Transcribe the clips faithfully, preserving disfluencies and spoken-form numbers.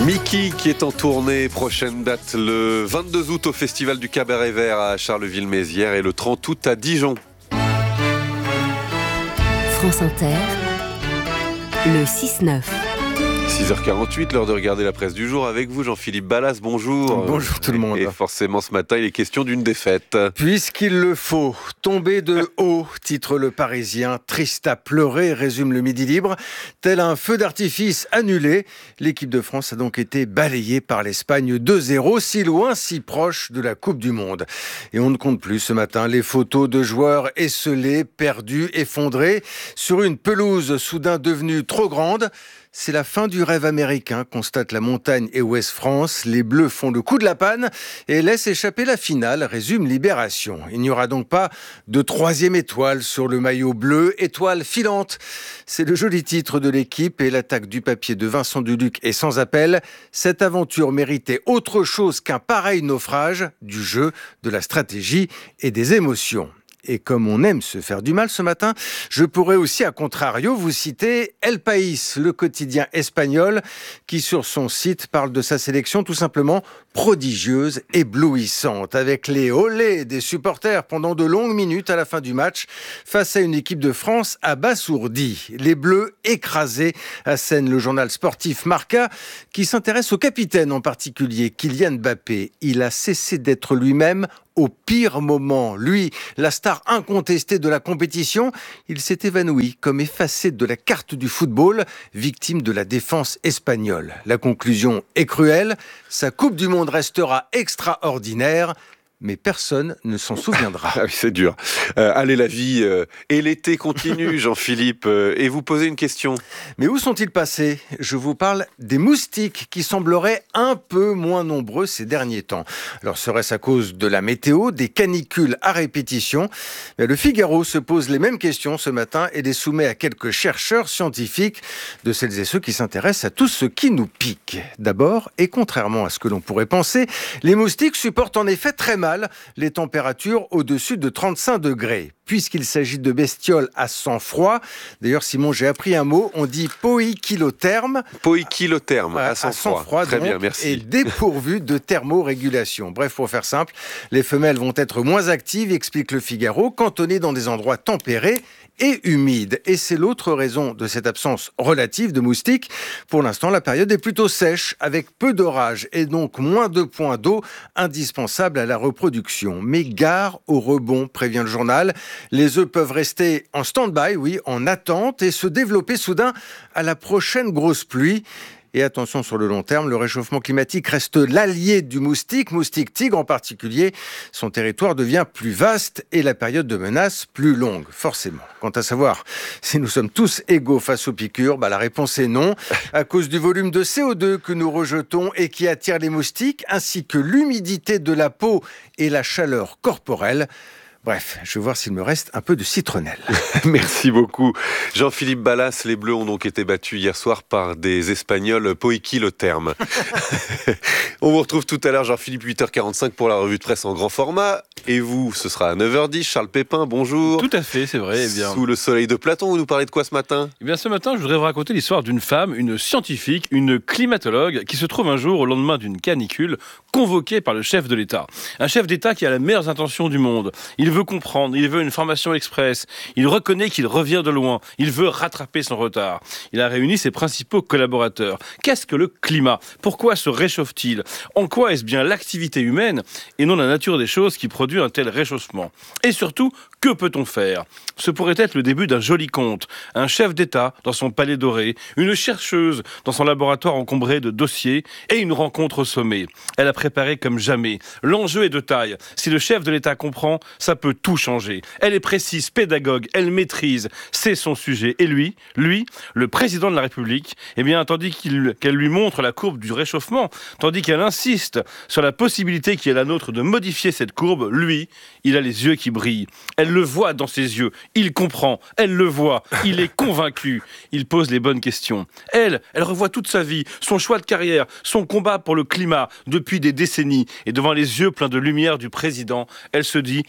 Mickey qui est en tournée, prochaine date le vingt-deux août au Festival du Cabaret Vert à Charleville-Mézières et le trente août à Dijon. France Inter, le six neuf. six heures quarante-huit, l'heure de regarder la presse du jour avec vous, Jean-Philippe Ballas, bonjour. Bonjour tout le monde. Et forcément ce matin, il est question d'une défaite. Puisqu'il le faut, tomber de haut, titre Le Parisien, triste à pleurer, résume le Midi Libre. Tel un feu d'artifice annulé, l'équipe de France a donc été balayée par l'Espagne deux zéro, si loin, si proche de la Coupe du Monde. Et on ne compte plus ce matin les photos de joueurs esselés, perdus, effondrés, sur une pelouse soudain devenue trop grande. C'est la fin du rêve américain, constate la Montagne et Ouest France. Les Bleus font le coup de la panne et laissent échapper la finale, résume Libération. Il n'y aura donc pas de troisième étoile sur le maillot bleu, étoile filante. C'est le joli titre de l'équipe et l'attaque du papier de Vincent Duluc est sans appel. Cette aventure méritait autre chose qu'un pareil naufrage, du jeu, de la stratégie et des émotions. Et comme on aime se faire du mal ce matin, je pourrais aussi, à contrario, vous citer El País, le quotidien espagnol, qui sur son site parle de sa sélection tout simplement prodigieuse, éblouissante, avec les olés des supporters pendant de longues minutes à la fin du match, face à une équipe de France abasourdie. Les Bleus écrasés, assène le journal sportif Marca, qui s'intéresse au capitaine en particulier, Kylian Mbappé. Il a cessé d'être lui-même au pire moment. Lui, la star incontestée de la compétition, il s'est évanoui comme effacé de la carte du football, victime de la défense espagnole. La conclusion est cruelle, sa Coupe du Monde restera extraordinaire, mais personne ne s'en souviendra. Ah oui, c'est dur. Euh, allez, la vie euh, et l'été continue, Jean-Philippe, euh, et vous posez une question. Mais où sont-ils passés ? Je vous parle des moustiques qui sembleraient un peu moins nombreux ces derniers temps. Alors serait-ce à cause de la météo, des canicules à répétition ? Mais le Figaro se pose les mêmes questions ce matin et les soumet à quelques chercheurs scientifiques, de celles et ceux qui s'intéressent à tout ce qui nous pique. D'abord, et contrairement à ce que l'on pourrait penser, les moustiques supportent en effet très mal les températures au-dessus de trente-cinq degrés. Puisqu'il s'agit de bestioles à sang froid. D'ailleurs, Simon, j'ai appris un mot, on dit poikilotherme. Poikilotherme, à sang, à sang froid. froid. Très donc, bien, merci. Et dépourvu de thermorégulation. Bref, pour faire simple, les femelles vont être moins actives, explique le Figaro, cantonnées dans des endroits tempérés et humides. Et c'est l'autre raison de cette absence relative de moustiques. Pour l'instant, la période est plutôt sèche, avec peu d'orage et donc moins de points d'eau indispensables à la reproduction. Mais gare au rebond, prévient le journal. Les œufs peuvent rester en stand-by, oui, en attente, et se développer soudain à la prochaine grosse pluie. Et attention, sur le long terme, le réchauffement climatique reste l'allié du moustique, moustique tigre en particulier. Son territoire devient plus vaste et la période de menace plus longue, forcément. Quant à savoir si nous sommes tous égaux face aux piqûres, bah la réponse est non, à cause du volume de C O deux que nous rejetons et qui attire les moustiques, ainsi que l'humidité de la peau et la chaleur corporelle. Bref, je vais voir s'il me reste un peu de citronnelle. Merci beaucoup. Jean-Philippe Ballas, les Bleus ont donc été battus hier soir par des Espagnols poikilothermes. On vous retrouve tout à l'heure, Jean-Philippe, huit heures quarante-cinq pour la revue de presse en grand format. Et vous, ce sera à neuf heures dix. Charles Pépin, bonjour. Tout à fait, c'est vrai. Eh bien... Sous le soleil de Platon, vous nous parlez de quoi ce matin ? Eh bien, ce matin, je voudrais vous raconter l'histoire d'une femme, une scientifique, une climatologue, qui se trouve un jour, au lendemain d'une canicule, convoquée par le chef de l'État. Un chef d'État qui a les meilleures intentions du monde. Il veut comprendre, il veut une formation express, il reconnaît qu'il revient de loin, il veut rattraper son retard. Il a réuni ses principaux collaborateurs. Qu'est-ce que le climat ? Pourquoi se réchauffe-t-il ? En quoi est-ce bien l'activité humaine et non la nature des choses qui produit un tel réchauffement ? Et surtout, que peut-on faire ? Ce pourrait être le début d'un joli conte. Un chef d'État dans son palais doré, une chercheuse dans son laboratoire encombré de dossiers et une rencontre au sommet. Elle a préparé comme jamais. L'enjeu est de taille. Si le chef de l'État comprend, ça peut tout changer. Elle est précise, pédagogue, elle maîtrise, c'est son sujet. Et lui, lui, le président de la République, eh bien, tandis qu'il, qu'elle lui montre la courbe du réchauffement, tandis qu'elle insiste sur la possibilité qui est la nôtre de modifier cette courbe, lui, il a les yeux qui brillent. Elle le voit dans ses yeux, il comprend, elle le voit, il est convaincu, il pose les bonnes questions. Elle, elle revoit toute sa vie, son choix de carrière, son combat pour le climat depuis des décennies. Et devant les yeux pleins de lumière du président, elle se dit qu'elle n'a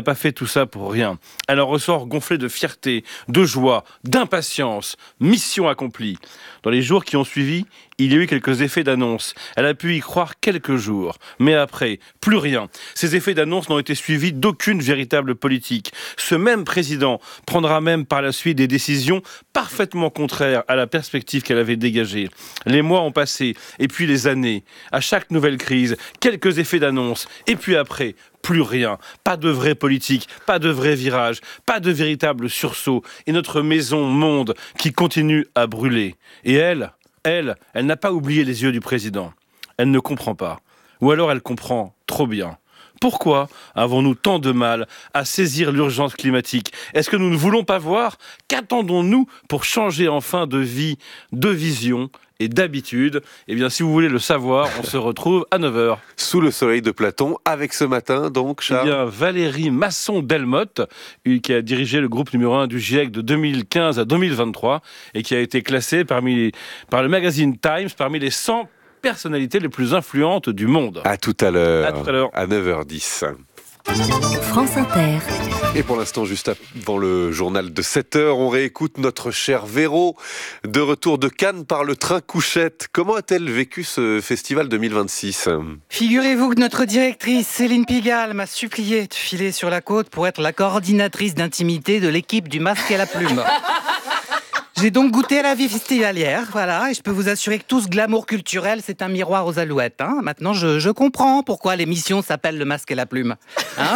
n'a pas fait tout ça pour rien. Elle en ressort gonflée de fierté, de joie, d'impatience. Mission accomplie. Dans les jours qui ont suivi, il y a eu quelques effets d'annonce. Elle a pu y croire quelques jours. Mais après, plus rien. Ces effets d'annonce n'ont été suivis d'aucune véritable politique. Ce même président prendra même par la suite des décisions parfaitement contraires à la perspective qu'elle avait dégagée. Les mois ont passé, et puis les années. À chaque nouvelle crise, quelques effets d'annonce. Et puis après, plus rien. Pas de vraie politique, pas de vrai virage, pas de véritable sursaut. Et notre maison monde qui continue à brûler. Et elle, elle, elle n'a pas oublié les yeux du président. Elle ne comprend pas. Ou alors elle comprend trop bien. Pourquoi avons-nous tant de mal à saisir l'urgence climatique ? Est-ce que nous ne voulons pas voir ? Qu'attendons-nous pour changer enfin de vie, de vision et d'habitude ? Eh bien, si vous voulez le savoir, on se retrouve à neuf heures. Sous le soleil de Platon, avec ce matin, donc, Charles. Eh bien, Valérie Masson-Delmotte, qui a dirigé le groupe numéro un du GIEC de deux mille quinze à deux mille vingt-trois et qui a été classé parmi, par le magazine Times parmi les cent personnalités les plus influentes du monde. À tout à l'heure. À tout à l'heure. À neuf heures dix. France Inter. Et pour l'instant, juste avant le journal de sept heures, on réécoute notre cher Véro, de retour de Cannes par le train couchette. Comment a-t-elle vécu ce festival deux mille vingt-six ? Figurez-vous que notre directrice, Céline Pigalle, m'a supplié de filer sur la côte pour être la coordinatrice d'intimité de l'équipe du Masque et la Plume. J'ai donc goûté à la vie festivalière, voilà, et je peux vous assurer que tout ce glamour culturel, c'est un miroir aux alouettes. Hein. Maintenant, je, je comprends pourquoi l'émission s'appelle Le Masque et la Plume. Hein.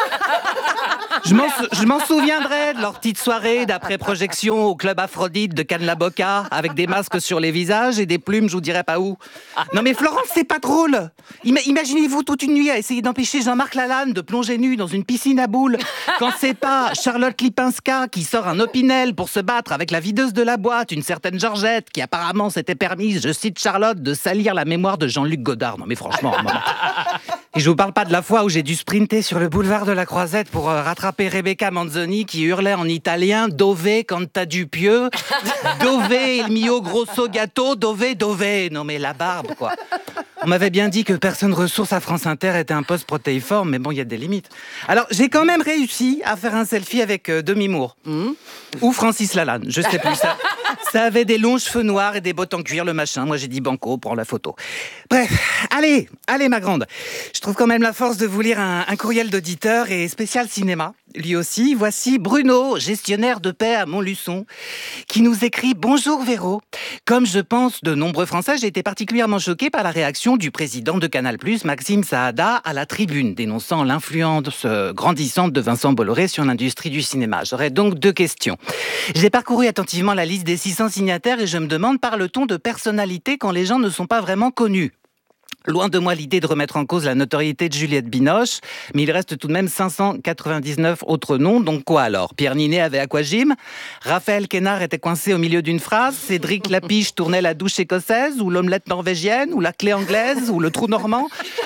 Je m'en, je m'en souviendrai de leur petite soirée d'après-projection au club Aphrodite de Cannes-la-Boca, avec des masques sur les visages et des plumes, je vous dirais pas où. Non mais Florence, c'est pas drôle. Ima- Imaginez-vous toute une nuit à essayer d'empêcher Jean-Marc Lalanne de plonger nu dans une piscine à boules, quand c'est pas Charlotte Lipinska qui sort un Opinel pour se battre avec la videuse de la boîte, une certaine Georgette, qui apparemment s'était permise, je cite Charlotte, de salir la mémoire de Jean-Luc Godard. Non mais franchement... Maman. Et je vous parle pas de la fois où j'ai dû sprinter sur le boulevard de la Croisette pour euh, rattraper Rebecca Manzoni qui hurlait en italien « Dove canta du pieux »,« Dove il mio grosso gâteau »,« Dove, dove ». Non mais la barbe, quoi. On m'avait bien dit que personne ressource à France Inter était un poste protéiforme, mais bon, il y a des limites. Alors, j'ai quand même réussi à faire un selfie avec euh, Demi Moore. Mmh. Ou Francis Lalanne, je sais plus ça. Ça avait des longs cheveux noirs et des bottes en cuir, le machin. Moi, j'ai dit banco, prends la photo. Bref, allez, allez, ma grande. Je trouve quand même la force de vous lire un, un courriel d'auditeur et spécial cinéma. Lui aussi, voici Bruno, gestionnaire de paix à Montluçon, qui nous écrit « Bonjour Véro. Comme je pense de nombreux Français, j'ai été particulièrement choqué par la réaction du président de Canal plus, Maxime Saada, à la tribune, dénonçant l'influence grandissante de Vincent Bolloré sur l'industrie du cinéma. J'aurais donc deux questions. J'ai parcouru attentivement la liste des six cents signataires et je me demande, parle-t-on de personnalité quand les gens ne sont pas vraiment connus ? Loin de moi l'idée de remettre en cause la notoriété de Juliette Binoche, mais il reste tout de même cinq cent quatre-vingt-dix-neuf autres noms, donc quoi alors ? Pierre Ninet avait Aquagym, Raphaël Quénard était coincé au milieu d'une phrase, Cédric Lapiche tournait la douche écossaise, ou l'omelette norvégienne, ou la clé anglaise, ou le trou normand.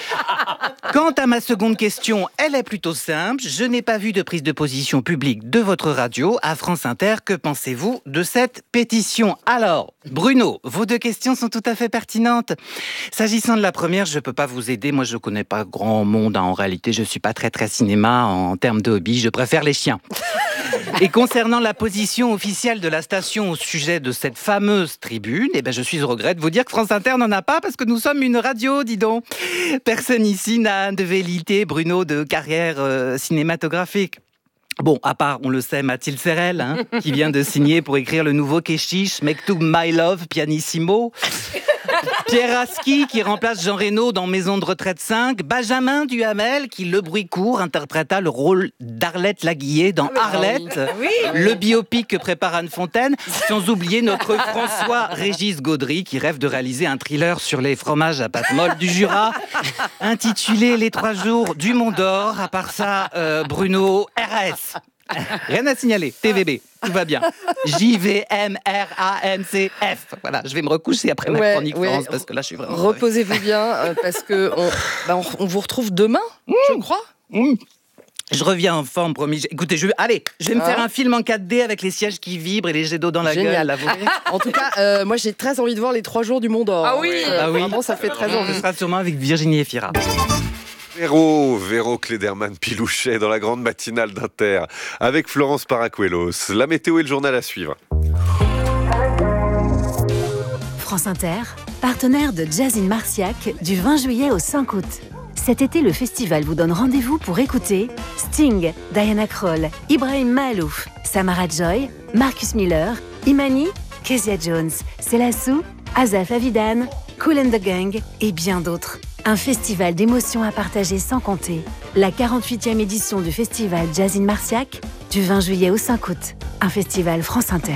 Quant à ma seconde question, elle est plutôt simple. Je n'ai pas vu de prise de position publique de votre radio à France Inter. Que pensez-vous de cette pétition ? Alors, Bruno, vos deux questions sont tout à fait pertinentes. S'agissant de la première, je ne peux pas vous aider. Moi, je ne connais pas grand monde. Hein. En réalité, je ne suis pas très, très cinéma en termes de hobby. Je préfère les chiens. Et concernant la position officielle de la station au sujet de cette fameuse tribune, eh ben je suis au regret de vous dire que France Inter n'en a pas parce que nous sommes une radio, dis donc. Personne ici n'a de velléité, Bruno, de carrière euh, cinématographique. Bon, à part, on le sait, Mathilde Serrel, hein, qui vient de signer pour écrire le nouveau Keshish, Mektoub My Love, Pianissimo. Pierre Aski, qui remplace Jean Reno dans Maison de retraite cinq. Benjamin Duhamel, qui, le bruit court, interpréta le rôle d'Arlette Laguillet dans Arlette. Oui. Le biopic que prépare Anne Fontaine. Sans oublier notre François-Régis Gaudry, qui rêve de réaliser un thriller sur les fromages à pâte molle du Jura, intitulé Les trois jours du Mont d'Or. À part ça, euh, Bruno, R S. Rien à signaler, T V B, tout va bien. J V M R A N C F. Voilà, je vais me recoucher après ma ouais, chronique ouais. France, parce que là, je suis vraiment... Reposez-vous bien, euh, parce que on, bah, on, on vous retrouve demain, mmh. je crois. Mmh. Je reviens en forme, promis. Écoutez, je vais, allez, je vais me ah. faire un film en quatre D avec les sièges qui vibrent et les jets d'eau dans la Génial. gueule. Là, vous en tout cas, euh, moi, j'ai très envie de voir les trois jours du Mont d'Or. Ah oui, euh, ah oui. Vraiment, ça fait très envie. Ce sera sûrement avec Virginie Efira. Véro, Véro Klederman-Pilouchet dans la grande matinale d'Inter avec Florence Paracuelos. La météo et le journal à suivre. France Inter, partenaire de Jazz in Marciac du vingt juillet au cinq août. Cet été, le festival vous donne rendez-vous pour écouter Sting, Diana Krall, Ibrahim Mahalouf, Samara Joy, Marcus Miller, Imani, Kezia Jones, Selassou, Asaf Avidan, Kool and the Gang et bien d'autres. Un festival d'émotions à partager sans compter. La quarante-huitième édition du festival Jazz in Marciac du vingt juillet au cinq août. Un festival France Inter.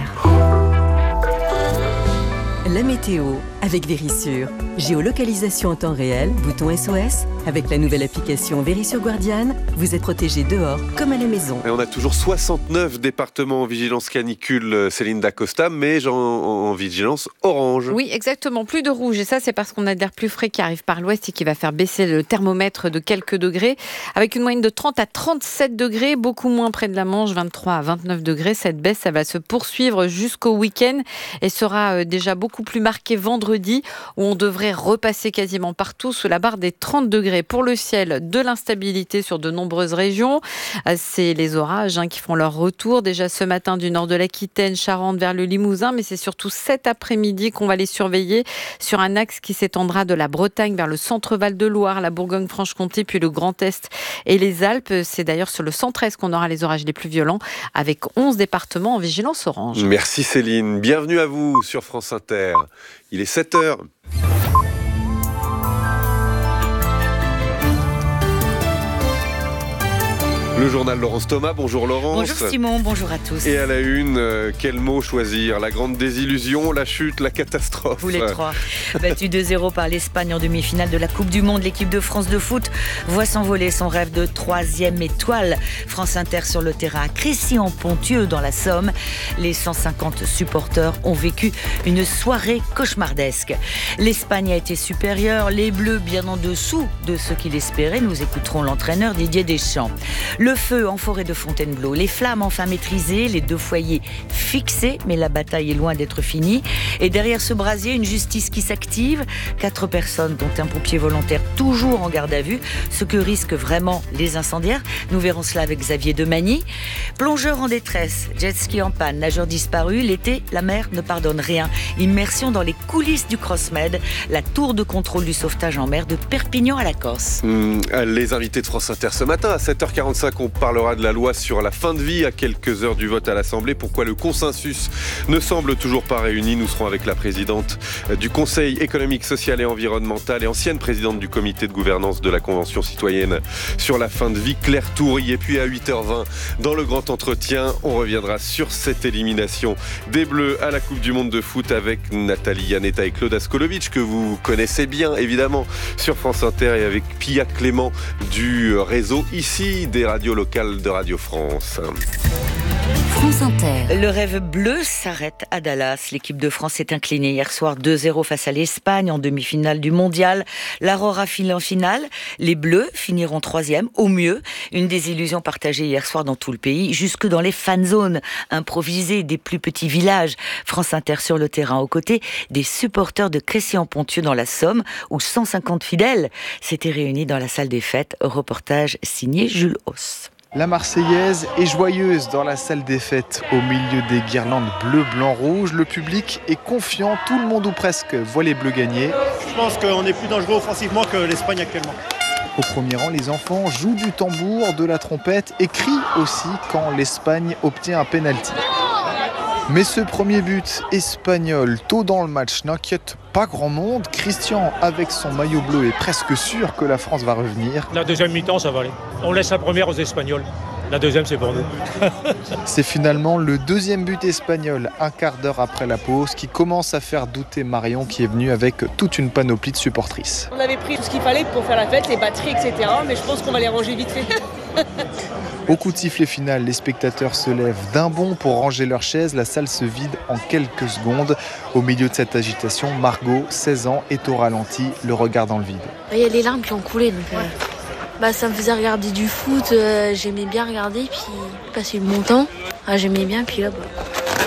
La météo avec Vérissure. Géolocalisation en temps réel, bouton S O S. Avec la nouvelle application Vérissure Guardian, vous êtes protégé dehors comme à la maison. Et on a toujours soixante-neuf départements en vigilance canicule, Céline Dacosta, mais en, en vigilance orange. Oui, exactement. Plus de rouge. Et ça, c'est parce qu'on a de l'air plus frais qui arrive par l'ouest et qui va faire baisser le thermomètre de quelques degrés. Avec une moyenne de trente à trente-sept degrés, beaucoup moins près de la Manche, vingt-trois à vingt-neuf degrés. Cette baisse, ça va se poursuivre jusqu'au week-end et sera déjà beaucoup plus marquée vendredi, où on devrait repasser quasiment partout sous la barre des trente degrés. Pour le ciel, de l'instabilité sur de nombreuses régions. C'est les orages hein, qui font leur retour déjà ce matin du nord de l'Aquitaine, Charente vers le Limousin, mais c'est surtout cet après-midi qu'on va les surveiller sur un axe qui s'étendra de la Bretagne vers le centre Val-de-Loire, la Bourgogne-Franche-Comté, puis le Grand Est et les Alpes. C'est d'ailleurs sur le centre-est qu'on aura les orages les plus violents, avec onze départements en vigilance orange. Merci Céline, bienvenue à vous sur France Inter. Il est sept heures. Le journal Laurence Thomas, bonjour Laurence. Bonjour Simon, bonjour à tous. Et à la une, euh, quel mot choisir? La grande désillusion, la chute, la catastrophe? Vous les trois. Battu deux zéro par l'Espagne en demi-finale de la Coupe du Monde, l'équipe de France de foot voit s'envoler son rêve de troisième étoile. France Inter sur le terrain à Crécy-en-Ponthieu dans la Somme. Les cent cinquante supporters ont vécu une soirée cauchemardesque. L'Espagne a été supérieure, les Bleus bien en dessous de ce qu'il espérait. Nous écouterons l'entraîneur Didier Deschamps. Le feu en forêt de Fontainebleau, les flammes enfin maîtrisées, les deux foyers fixés, mais la bataille est loin d'être finie. Et derrière ce brasier, une justice qui s'active. Quatre personnes, dont un pompier volontaire toujours en garde à vue. Ce que risquent vraiment les incendiaires. Nous verrons cela avec Xavier Demagny. Plongeur en détresse, jet ski en panne, nageur disparu. L'été, la mer ne pardonne rien. Immersion dans les coulisses du Crossmed, la tour de contrôle du sauvetage en mer de Perpignan à la Corse. Mmh, les invités de France Inter ce matin à sept heures quarante-cinq. On parlera de la loi sur la fin de vie à quelques heures du vote à l'Assemblée. Pourquoi le consensus ne semble toujours pas réuni? Nous serons avec la présidente du Conseil économique, social et environnemental et ancienne présidente du comité de gouvernance de la Convention citoyenne sur la fin de vie, Claire Toury. Et puis à huit heures vingt, dans le grand entretien, on reviendra sur cette élimination des Bleus à la Coupe du Monde de foot avec Nathalie Yanetta et Claude Askolovitch, que vous connaissez bien évidemment sur France Inter, et avec Pia Clément du réseau ici des radios locales de Radio France. France Inter. Le rêve bleu s'arrête à Dallas. L'équipe de France s'est inclinée hier soir deux zéro face à l'Espagne en demi-finale du mondial. L'Aurora file en finale. Les Bleus finiront troisième, au mieux. Une désillusion partagée hier soir dans tout le pays, jusque dans les fan zones improvisées des plus petits villages. France Inter sur le terrain aux côtés des supporters de Crécy-en-Ponthieu dans la Somme, où cent cinquante fidèles s'étaient réunis dans la salle des fêtes. Reportage signé Jules Hauss. La Marseillaise est joyeuse dans la salle des fêtes. Au milieu des guirlandes bleu, blanc, rouge, le public est confiant. Tout le monde ou presque voit les Bleus gagner. Je pense qu'on est plus dangereux offensivement que l'Espagne actuellement. Au premier rang, les enfants jouent du tambour, de la trompette et crient aussi quand l'Espagne obtient un pénalty. Mais ce premier but espagnol tôt dans le match n'inquiète pas grand monde. Christian, avec son maillot bleu, est presque sûr que la France va revenir. La deuxième mi-temps, ça va aller. On laisse la première aux Espagnols. La deuxième, c'est pour nous. C'est finalement le deuxième but espagnol, un quart d'heure après la pause, qui commence à faire douter Marion, qui est venue avec toute une panoplie de supportrices. On avait pris tout ce qu'il fallait pour faire la fête, les batteries, et cetera. Mais je pense qu'on va les ranger vite fait. Au coup de sifflet final, les spectateurs se lèvent d'un bond pour ranger leurs chaises. La salle se vide en quelques secondes. Au milieu de cette agitation, Margot, seize ans, est au ralenti, le regard dans le vide. Il y a les larmes qui ont coulé. Donc, euh, bah, ça me faisait regarder du foot. Euh, j'aimais bien regarder, puis passer le bon temps. Ah, j'aimais bien, puis là... Bah...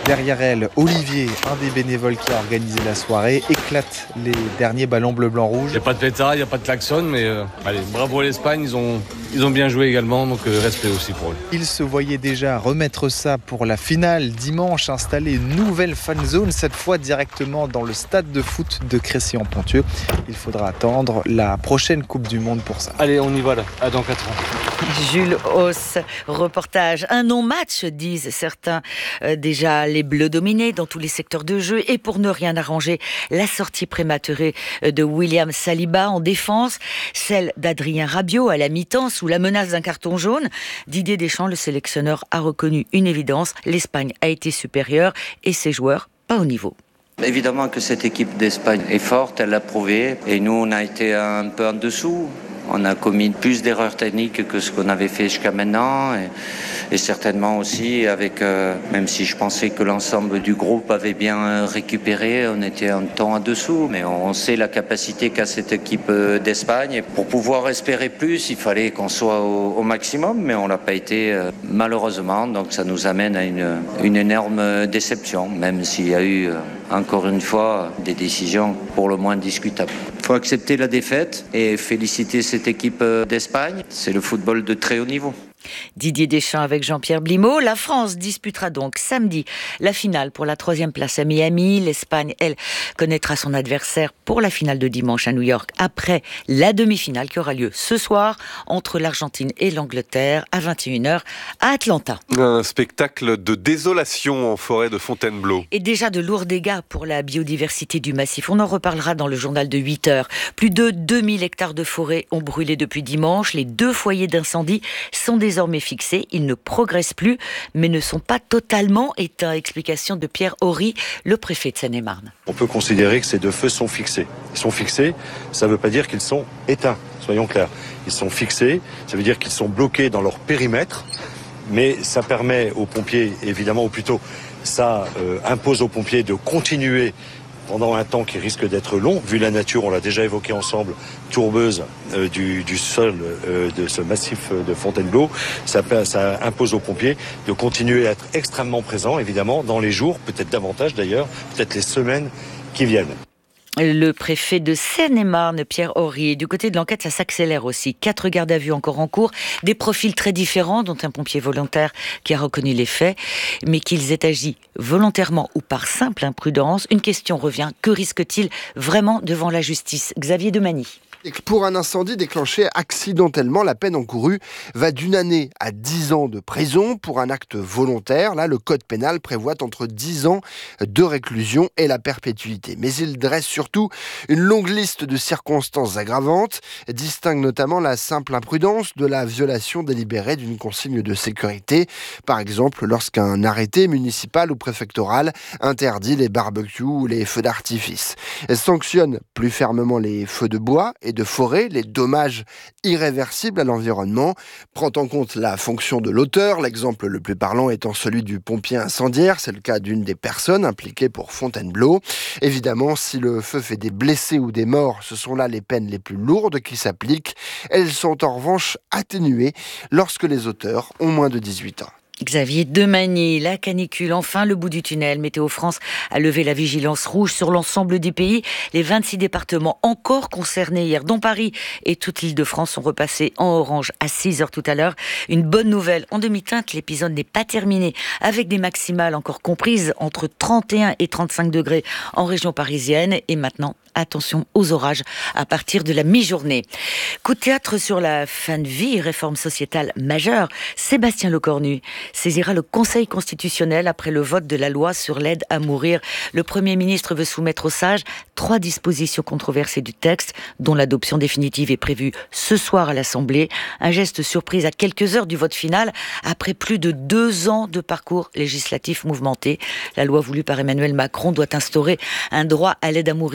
Derrière elle, Olivier, un des bénévoles qui a organisé la soirée, éclate les derniers ballons bleu-blanc-rouge. Il n'y a pas de pétard, il n'y a pas de klaxon, mais euh, allez, bravo à l'Espagne, ils ont, ils ont bien joué également, donc euh, respect aussi pour eux. Il se voyait déjà remettre ça pour la finale dimanche, installer une nouvelle fan zone, cette fois directement dans le stade de foot de Crécy-en-Ponthieu. Il faudra attendre la prochaine Coupe du Monde pour ça. Allez, on y va là, à dans quatre ans. Jules Hauss, reportage. Un non-match, disent certains. Euh, déjà, les Bleus dominés dans tous les secteurs de jeu. Et pour ne rien arranger, la sortie prématurée de William Saliba en défense, celle d'Adrien Rabiot à la mi-temps sous la menace d'un carton jaune. Didier Deschamps, le sélectionneur, a reconnu une évidence. L'Espagne a été supérieure et ses joueurs pas au niveau. Évidemment que cette équipe d'Espagne est forte, elle l'a prouvé. Et nous, on a été un peu en dessous. On a commis plus d'erreurs techniques que ce qu'on avait fait jusqu'à maintenant et, et certainement aussi avec, euh, même si je pensais que l'ensemble du groupe avait bien récupéré, on était un temps en dessous, mais on sait la capacité qu'a cette équipe d'Espagne. Et pour pouvoir espérer plus, il fallait qu'on soit au, au maximum, mais on l'a pas été euh, malheureusement, donc ça nous amène à une, une énorme déception, même s'il y a eu euh, encore une fois des décisions pour le moins discutables. Il faut accepter la défaite et féliciter cette équipe d'Espagne. C'est le football de très haut niveau. Didier Deschamps avec Jean-Pierre Blimaud. La France disputera donc samedi la finale pour la troisième place à Miami. L'Espagne, elle, connaîtra son adversaire pour la finale de dimanche à New York après la demi-finale qui aura lieu ce soir entre l'Argentine et l'Angleterre à vingt et une heures à Atlanta. Un spectacle de désolation en forêt de Fontainebleau. Et déjà de lourds dégâts pour la biodiversité du massif. On en reparlera dans le journal de huit heures. Plus de deux mille hectares de forêt ont brûlé depuis dimanche. Les deux foyers d'incendie sont des désormais fixés, ils ne progressent plus, mais ne sont pas totalement éteints. Explication de Pierre Horry, le préfet de Seine-et-Marne. On peut considérer que ces deux feux sont fixés. Ils sont fixés, ça ne veut pas dire qu'ils sont éteints, soyons clairs. Ils sont fixés, ça veut dire qu'ils sont bloqués dans leur périmètre, mais ça permet aux pompiers, évidemment, ou plutôt, ça euh, impose aux pompiers de continuer pendant un temps qui risque d'être long, vu la nature, on l'a déjà évoqué ensemble, tourbeuse euh, du, du sol euh, de ce massif de Fontainebleau, ça, ça impose aux pompiers de continuer à être extrêmement présents, évidemment, dans les jours, peut-être davantage d'ailleurs, peut-être les semaines qui viennent. Le préfet de Seine-et-Marne, Pierre Horry. Du côté de l'enquête, ça s'accélère aussi. Quatre gardes à vue encore en cours, des profils très différents, dont un pompier volontaire qui a reconnu les faits, mais qu'ils aient agi volontairement ou par simple imprudence. Une question revient, que risque-t-il vraiment devant la justice ? Xavier Demany. Pour un incendie déclenché accidentellement, la peine encourue va d'une année à dix ans de prison. Pour un acte volontaire, là, le code pénal prévoit entre dix ans de réclusion et la perpétuité. Mais il dresse surtout une longue liste de circonstances aggravantes, distingue notamment la simple imprudence de la violation délibérée d'une consigne de sécurité. Par exemple, lorsqu'un arrêté municipal ou préfectoral interdit les barbecues ou les feux d'artifice. Elle sanctionne plus fermement les feux de bois et de forêt, les dommages irréversibles à l'environnement, prend en compte la fonction de l'auteur, l'exemple le plus parlant étant celui du pompier incendiaire, c'est le cas d'une des personnes impliquées pour Fontainebleau. Évidemment, si le feu fait des blessés ou des morts, ce sont là les peines les plus lourdes qui s'appliquent. Elles sont en revanche atténuées lorsque les auteurs ont moins de dix-huit ans. Xavier Demany, la canicule, enfin le bout du tunnel. Météo France a levé la vigilance rouge sur l'ensemble du pays. Les vingt-six départements encore concernés hier, dont Paris et toute l'Île-de-France, sont repassés en orange à six heures tout à l'heure. Une bonne nouvelle, en demi-teinte, l'épisode n'est pas terminé, avec des maximales encore comprises entre trente et un et trente-cinq degrés en région parisienne. Et maintenant, attention aux orages à partir de la mi-journée. Coup de théâtre sur la fin de vie, réforme sociétale majeure. Sébastien Lecornu saisira le Conseil constitutionnel après le vote de la loi sur l'aide à mourir. Le Premier ministre veut soumettre aux sages trois dispositions controversées du texte, dont l'adoption définitive est prévue ce soir à l'Assemblée. Un geste surprise à quelques heures du vote final, après plus de deux ans de parcours législatif mouvementé. La loi voulue par Emmanuel Macron doit instaurer un droit à l'aide à mourir sous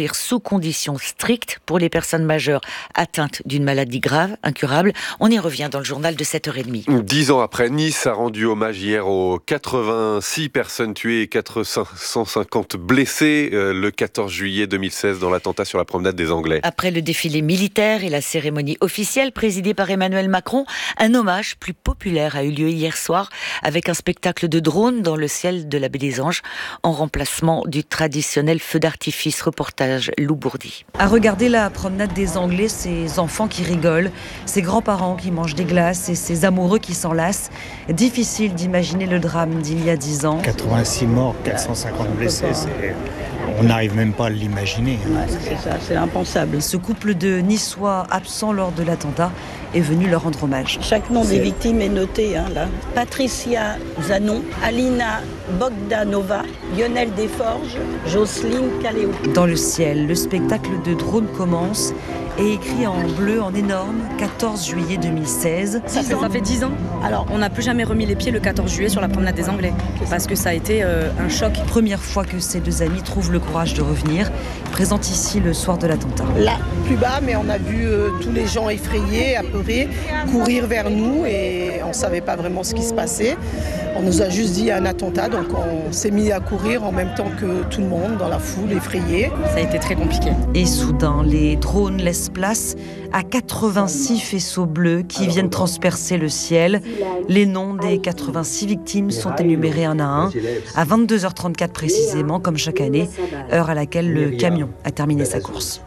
conditions strictes pour les personnes majeures atteintes d'une maladie grave, incurable. On y revient dans le journal de sept heures trente. Dix ans après, Nice a rendu hommage hier aux quatre-vingt-six personnes tuées et quatre cent cinquante blessées euh, le quatorze juillet deux mille seize dans l'attentat sur la promenade des Anglais. Après le défilé militaire et la cérémonie officielle présidée par Emmanuel Macron, un hommage plus populaire a eu lieu hier soir avec un spectacle de drones dans le ciel de la Baie des Anges en remplacement du traditionnel feu d'artifice. Reportage Lou Bourdi. À regarder la promenade des Anglais, ces enfants qui rigolent, ces grands-parents qui mangent des glaces et ces amoureux qui s'enlacent. Difficile d'imaginer le drame d'il y a dix ans. quatre-vingt-six morts, quatre cent cinquante blessés, c'est... on n'arrive même pas à l'imaginer. Ouais, c'est ça, c'est impensable. Ce couple de Niçois absents lors de l'attentat est venu leur rendre hommage. Chaque nom des victimes est noté, hein, là. Patricia Zanon, Alina Bogdanova, Lionel Desforges, Jocelyne Caléo. Dans le ciel, le spectacle de drone commence et écrit en bleu, en énorme, quatorze juillet deux mille seize. Ça fait, ça fait dix ans. Alors, on n'a plus jamais remis les pieds le quatorze juillet sur la promenade des Anglais, parce que ça a été euh, un choc. Première fois que ces deux amis trouvent le courage de revenir, présente ici le soir de l'attentat. Là, plus bas, mais on a vu euh, tous les gens effrayés, apeurés, courir vers nous et on ne savait pas vraiment ce qui se passait. On nous a juste dit un attentat, donc on s'est mis à courir en même temps que tout le monde dans la foule, effrayé. Ça a été très compliqué. Et soudain, les drones laissent place à quatre-vingt-six faisceaux bleus qui Alors, viennent transpercer le ciel. Les noms des quatre-vingt-six victimes sont énumérés un à un, à vingt-deux heures trente-quatre précisément, comme chaque année, heure à laquelle le camion a terminé sa course.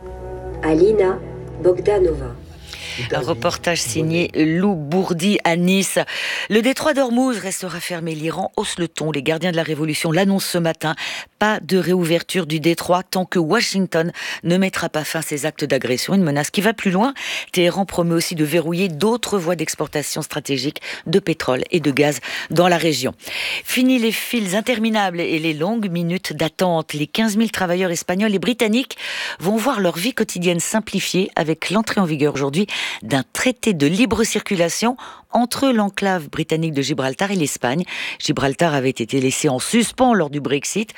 Alina Bogdanova. Un reportage signé Lou Bourdi à Nice. Le détroit d'Ormuz restera fermé. L'Iran hausse le ton. Les gardiens de la Révolution l'annoncent ce matin. Pas de réouverture du détroit tant que Washington ne mettra pas fin à ces actes d'agression. Une menace qui va plus loin. Téhéran promet aussi de verrouiller d'autres voies d'exportation stratégiques de pétrole et de gaz dans la région. Fini les files interminables et les longues minutes d'attente. Les quinze mille travailleurs espagnols et britanniques vont voir leur vie quotidienne simplifiée avec l'entrée en vigueur aujourd'hui d'un traité de libre circulation entre l'enclave britannique de Gibraltar et l'Espagne. Gibraltar avait été laissé en suspens lors du Brexit.